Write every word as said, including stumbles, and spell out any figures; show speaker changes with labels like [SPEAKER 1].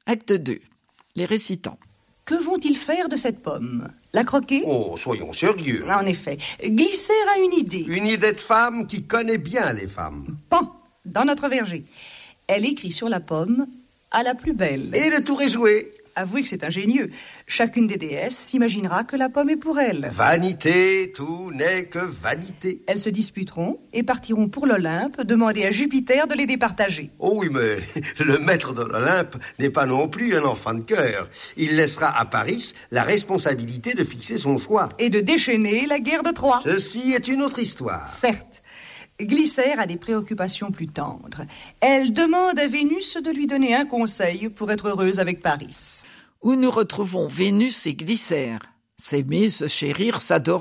[SPEAKER 1] Acte deux. Les récitants.
[SPEAKER 2] Que vont-ils faire de cette pomme? La croquer?
[SPEAKER 3] Oh, soyons sérieux.
[SPEAKER 2] En effet. Glycère a une idée.
[SPEAKER 3] Une idée de femme qui connaît bien les femmes.
[SPEAKER 2] Pan, dans notre verger. Elle écrit sur la pomme « à la plus belle ».
[SPEAKER 3] Et le tour est joué.
[SPEAKER 2] Avouez que c'est ingénieux. Chacune des déesses s'imaginera que la pomme est pour elle.
[SPEAKER 3] Vanité, tout n'est que vanité.
[SPEAKER 2] Elles se disputeront et partiront pour l'Olympe demander à Jupiter de les départager.
[SPEAKER 3] Oh oui, mais le maître de l'Olympe n'est pas non plus un enfant de cœur. Il laissera à Paris la responsabilité de fixer son choix.
[SPEAKER 2] Et de déchaîner la guerre de Troie.
[SPEAKER 3] Ceci est une autre histoire.
[SPEAKER 2] Certes. Glycère a des préoccupations plus tendres. Elle demande à Vénus de lui donner un conseil pour être heureuse avec Paris.
[SPEAKER 1] Où nous retrouvons Vénus et Glycère. S'aimer, se chérir, s'adorer.